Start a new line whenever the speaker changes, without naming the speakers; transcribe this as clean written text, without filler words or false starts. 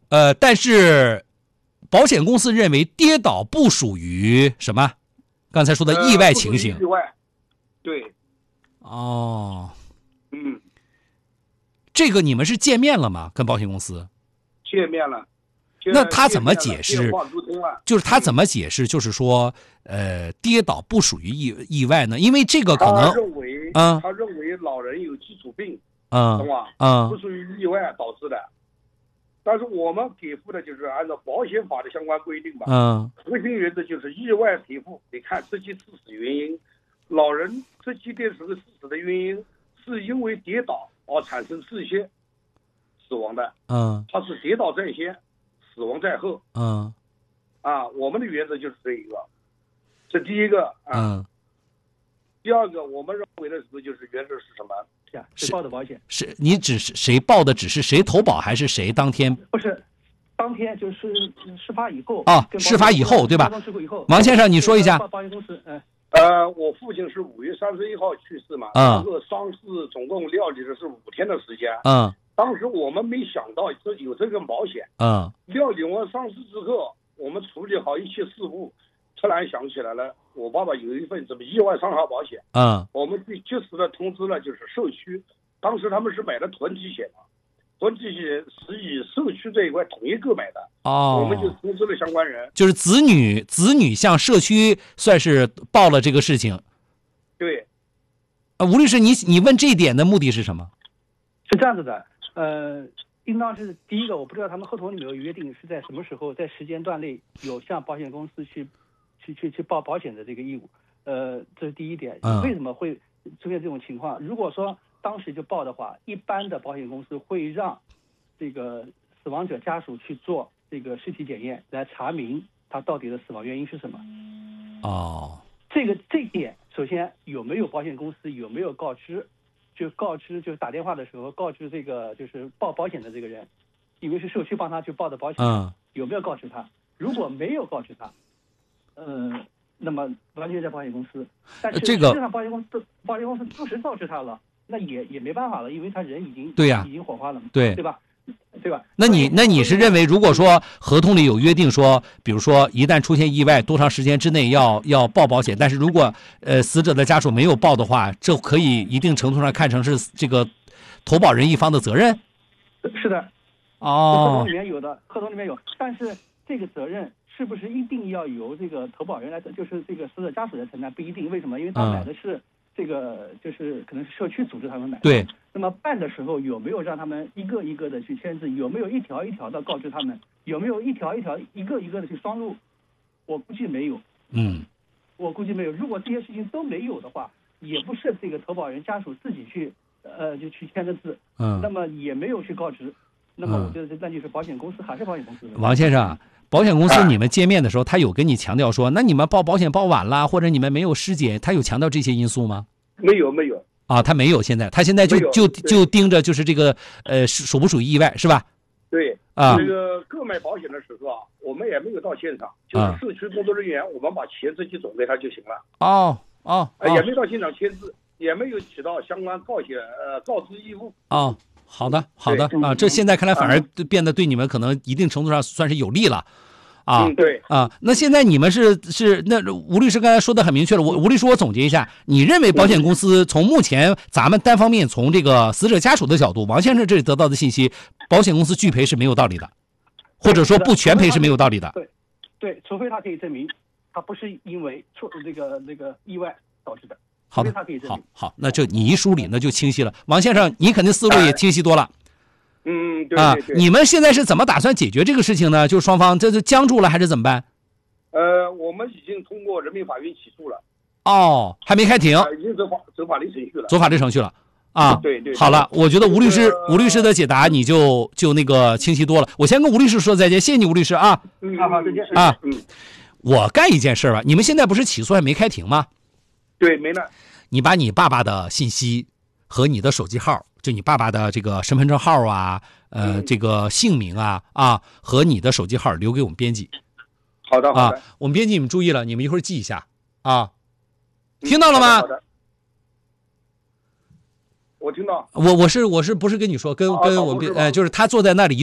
但是保险公司认为跌倒不属于什么？刚才说的意外情形。
意外，对。
哦，这个你们是见面了吗？跟保险公司
见面了。
那他怎么解释？
电话沟通了。
就是他怎么解释？就是说，跌倒不属于意外呢？因为这个可能
他认为老人有基础病，懂吧？不属于意外导致的。但是我们给付的就是按照保险法的相关规定吧。核心原则就是意外给付，得看直接致死原因。老人直接致死的原因是因为跌倒而产生窒息死亡的。他是跌倒在先，死亡在后。我们的原则就是这一个，这第一个。第二个，我们认为的就是原则是什么？
谁报的保险？
是你只是谁报的？只是谁投保还是谁当天？
不是，当天就是事发以后
事发以后对吧？王先生，你说一下。
保险公司，
我父亲是5月31号去世嘛，然后丧事总共料理的是5天的时间。当时我们没想到有这个保险。料理完丧事之后，我们处理好一切事务，突然想起来了，我爸爸有一份什么意外伤害保险。我们及时的通知了就是社区，当时他们是买的团体险嘛，团体险是以社区这一块统一购买的。我们就通知了相关人，
就是子女向社区算是报了这个事情。
对。
吴律师，你问这一点的目的是什么？
是这样子的，应当是第一个，我不知道他们合同里面有约定是在什么时候，在时间段内有向保险公司去报保险的这个义务。这是第一点。为什么会出现这种情况？如果说当时就报的话，一般的保险公司会让这个死亡者家属去做这个尸体检验，来查明他到底的死亡原因是什么。这一点，首先有没有保险公司有没有告知？就是打电话的时候告知这个就是报保险的这个人，因为是社区帮他去报的保险，有没有告知他？如果没有告知他，那么完全在保险公司。但是实际上保险公司当时告知他了，那也没办法了，因为他人已经已经火化了嘛，对吧？那
你是认为，如果说合同里有约定说，比如说一旦出现意外，多长时间之内要报保险，但是如果死者的家属没有报的话，这可以一定程度上看成是这个投保人一方的责任？
是的。合同里面有，但是这个责任是不是一定要由这个投保人来，就是这个死者家属来承担？不一定。为什么？因为他买的是这个，就是可能是社区组织他们买的。
对。
那么办的时候有没有让他们一个一个的去签字？有没有一条一条的告知他们？有没有一条一条一个一个的去双录？我估计没有。我估计没有。如果这些事情都没有的话，也不是这个投保人家属自己去就去签的字。那么也没有去告知。那么我觉得那就是保险公司还是保险公司。
王先生，保险公司你们见面的时候，他有跟你强调说，那你们报保险报晚了，或者你们没有尸检，他有强调这些因素吗？
没有。
他没有，他现在就盯着就是这个属不属于意外是吧？
对。这个购买保险的时候我们也没有到现场，就是社区工作人员，我们把钱直接转给他就行了。也没到现场签字，也没有起到相关告知义务。
好的这现在看来反而变得对你们可能一定程度上算是有利了。
对。
那现在你们是那吴律师刚才说的很明确了，吴律师我总结一下，你认为保险公司从目前咱们单方面从这个死者家属的角度，王先生这里得到的信息，保险公司拒赔是没有道理的，或者说不全赔是没有道理的。
对，除非他可以证明他不是因为这个意外导致的。
好的，好，那就你一梳理那就清晰了。王先生，你肯定思路也清晰多了。
对。
你们现在是怎么打算解决这个事情呢？就双方这就僵住了还是怎么办？
我们已经通过人民法院起诉了。
还没开庭。
已经走法律程序了。
走法律程序了。
对。
好了，我觉得吴律师的解答你就那个清晰多了。我先跟吴律师说再见，谢谢你吴律师啊。
好，再见。
我干一件事吧，你们现在不是起诉还没开庭吗？
对，没了。
你把你爸爸的信息和你的手机号，就你爸爸的这个身份证号啊，这个姓名和你的手机号留给我们编辑。
好的。
我们编辑你们注意了，你们一会儿记一下听到了吗？
好的。我听到。
我是不是跟你说，跟我们就是他坐在那里。